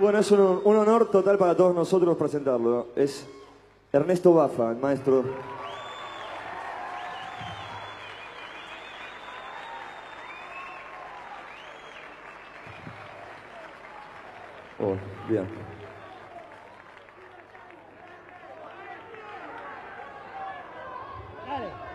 Bueno, es un honor total para todos nosotros presentarlo. Es Ernesto Baffa, el maestro. Oh, bien. Dale.